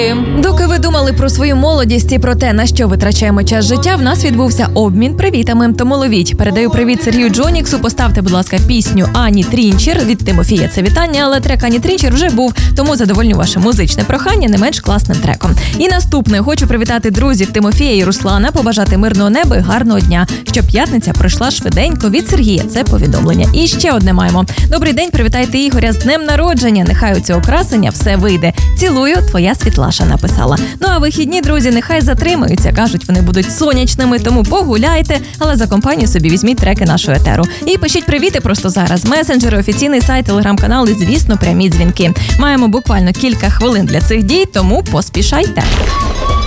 Доки ви думали про свою молодість і про те, на що витрачаємо час життя, в нас відбувся обмін привітами. Тому ловіть. Передаю привіт Сергію Джоніксу. Поставте, будь ласка, пісню Ані Трінчер від Тимофія. Це вітання, але трек Ані Трінчер вже був, тому задовольню ваше музичне прохання не менш класним треком. І наступне. Хочу привітати друзів Тимофія і Руслана, побажати мирного неба і гарного дня. Щоб п'ятниця пройшла швиденько від Сергія. Це повідомлення. І ще одне маємо. Добрий день, привітайте Ігоря з днем народження. Нехай у цього красення все вийде. Цілую, твоя Світлаша написала. Ну а вихідні, друзі, нехай затримаються. Кажуть, вони будуть сонячними, тому погуляйте, але за компанію собі візьміть треки нашого етеру. І пишіть привіти просто зараз. Месенджери, офіційний сайт, телеграм-канал і, звісно, прямі дзвінки. Маємо буквально кілька хвилин для цих дій, тому поспішайте.